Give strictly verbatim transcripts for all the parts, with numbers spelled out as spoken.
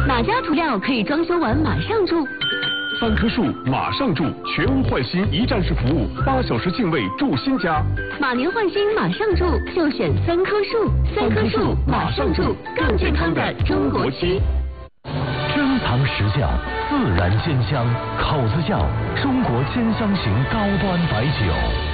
哪家涂料可以装修完马上住？ 三棵树马上住，全屋换新一站式服务，八小时净位住新家。 马年换新马上住，就选三棵树。三棵树马上住，更健康的中国区。 珍藏实酵，自然鲜香，口子窖中国鲜香型高端白酒。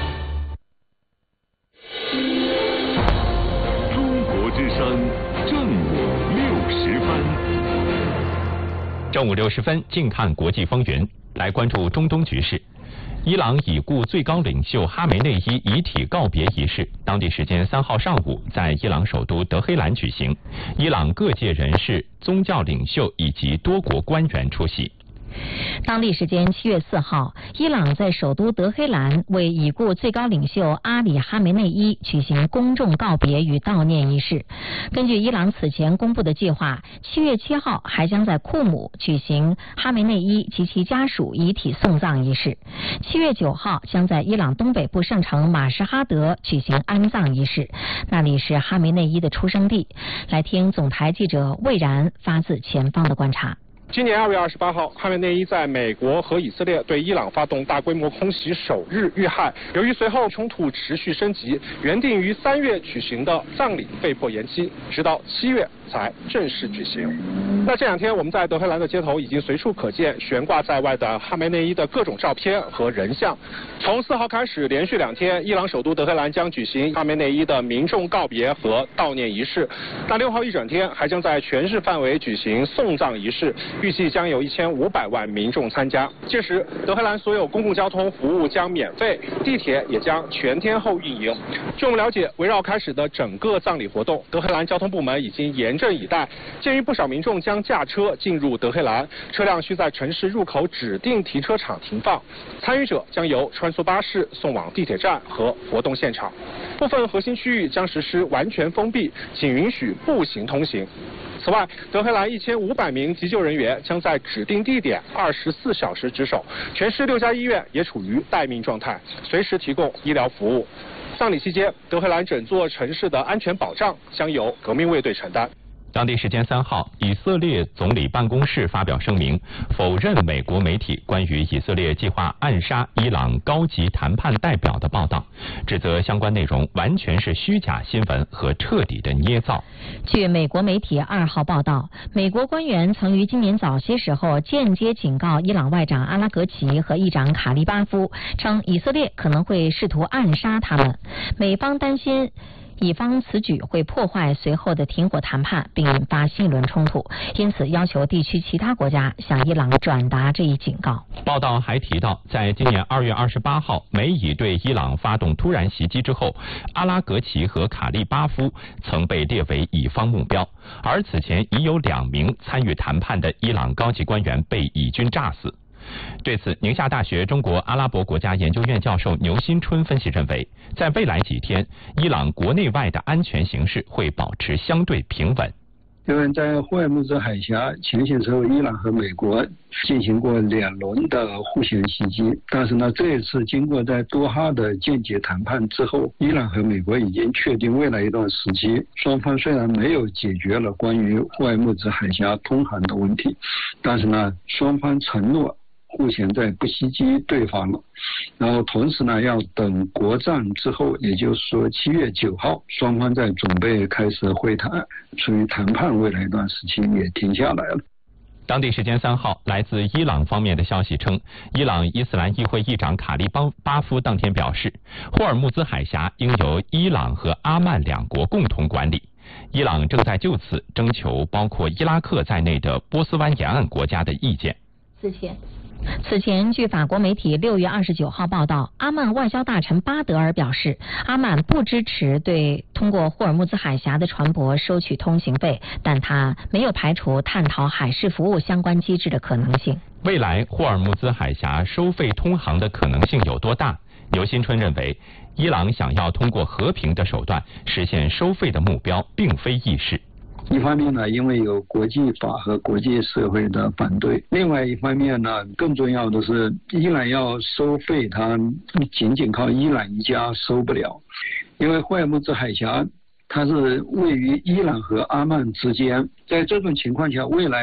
中国之声正午六十分。 正午六十分，近看国际风云，来关注中东局势。伊朗已故最高领袖哈梅内伊遗体告别仪式，当地时间三号上午在伊朗首都德黑兰举行，伊朗各界人士、宗教领袖以及多国官员出席。 当地时间七月四号，伊朗在首都德黑兰为已故最高领袖阿里哈梅内伊举行公众告别与悼念仪式。根据伊朗此前公布的计划，七月七号还将在库姆举行哈梅内伊及其家属遗体送葬仪式。七月九号将在伊朗东北部圣城马什哈德举行安葬仪式，那里是哈梅内伊的出生地。来听总台记者魏然发自前方的观察。 今年二月二十八号，哈梅内伊在美国和以色列对伊朗发动大规模空袭首日遇害。由于随后冲突持续升级，原定于三月举行的葬礼被迫延期，直到七月才正式举行。那这两天我们在德黑兰的街头已经随处可见悬挂在外的哈梅内伊的各种照片和人像。从四号开始，连续两天，伊朗首都德黑兰将举行哈梅内伊的民众告别和悼念仪式。那六号一整天还将在全市范围举行送葬仪式。预计将有一千五百万民众参加。届时，德黑兰所有公共交通服务将免费，地铁也将全天候运营。据我们了解，围绕开始的整个葬礼活动，德黑兰交通部门已经严阵以待。鉴于不少民众将驾车进入德黑兰，车辆需在城市入口指定停车场停放，参与者将由穿梭巴士送往地铁站和活动现场。部分核心区域将实施完全封闭，仅允许步行通行。此外，德黑兰一千五百名急救人员将在指定地点二十四小时值守，全市六家医院也处于待命状态，随时提供医疗服务。葬礼期间，德黑兰整座城市的安全保障将由革命卫队承担。 当地时间三号，以色列总理办公室发表声明，否认美国媒体关于以色列计划暗杀伊朗高级谈判代表的报道，指责相关内容完全是虚假新闻和彻底的捏造。 据美国媒体二号报道，美国官员曾于今年早些时候间接警告伊朗外长阿拉格齐和议长卡利巴夫，称以色列可能会试图暗杀他们。美方担心以方此举会破坏随后的停火谈判，并引发新一轮冲突，因此要求地区其他国家向伊朗转达这一警告。 报道还提到，在今年二月二十八号美以对伊朗发动突然袭击之后，阿拉格齐和卡利巴夫曾被列为乙方目标，而此前已有两名参与谈判的伊朗高级官员被以军炸死。对此，宁夏大学中国阿拉伯国家研究院教授牛新春分析认为，在未来几天，伊朗国内外的安全形势会保持相对平稳。 因为在霍尔木兹海峡前线时候，伊朗和美国进行过两轮的互相袭击，但是呢，这一次经过在多哈的间接谈判之后，伊朗和美国已经确定未来一段时期，双方虽然没有解决了关于霍尔木兹海峡通航的问题，但是呢，双方承诺互相在不袭击对方了，然后同时呢，要等国葬之后，也就是说七月九号，双方在准备开始会谈，属于谈判未来一段时期也停下来了。 当地时间三号，来自伊朗方面的消息称，伊朗伊斯兰议会议长卡利巴夫当天表示，霍尔木兹海峡应由伊朗和阿曼两国共同管理。伊朗正在就此征求包括伊拉克在内的波斯湾沿岸国家的意见。 此前此前，据法国媒体六月二十九号报道，阿曼外交大臣巴德尔表示，阿曼不支持对通过霍尔木兹海峡的船舶收取通行费，但他没有排除探讨海事服务相关机制的可能性。 未来霍尔木兹海峡收费通航的可能性有多大？牛新春认为，伊朗想要通过和平的手段实现收费的目标，并非易事。 一方面呢，因为有国际法和国际社会的反对；另外一方面呢，更重要的是，伊朗要收费，它仅仅靠伊朗一家收不了，因为霍尔木兹海峡它是位于伊朗和阿曼之间，在这种情况下，未来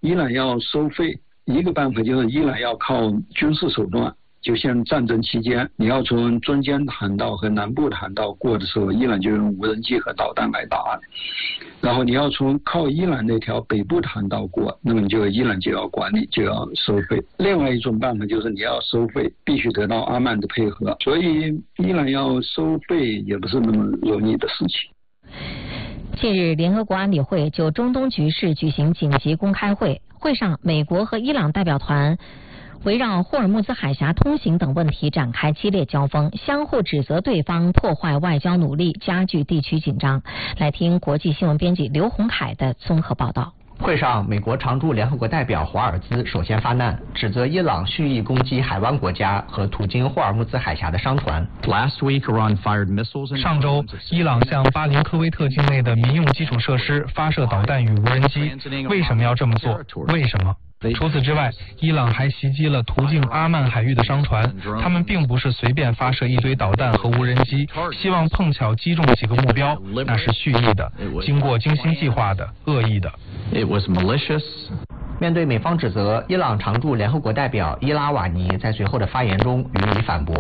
伊朗要收费，一个办法就是伊朗要靠军事手段。就像战争期间，你要从中间航道和南部的航道过的时候，伊朗就用无人机和导弹来打。然后你要从靠伊朗那条北部的航道过，那么你就伊朗就要管理，就要收费。另外一种办法就是你要收费，必须得到阿曼的配合。所以伊朗要收费也不是那么容易的事情。 近日，联合国安理会就中东局势举行紧急公开会，会上美国和伊朗代表团围绕霍尔木兹海峡通行等问题展开激烈交锋，相互指责对方破坏外交努力，加剧地区紧张。来听国际新闻编辑刘洪凯的综合报道。 会上，美国常驻联合国代表华尔兹首先发难，指责伊朗蓄意攻击海湾国家和途经霍尔木兹海峡的商船。 上周，伊朗向巴林科威特境内的民用基础设施发射导弹与无人机，为什么要这么做？为什么？除此之外，伊朗还袭击了途经阿曼海域的商船，他们并不是随便发射一堆导弹和无人机，希望碰巧击中几个目标，那是蓄意的，经过精心计划的，恶意的。 面对美方指责，伊朗常驻联合国代表伊拉瓦尼在随后的发言中予以反驳。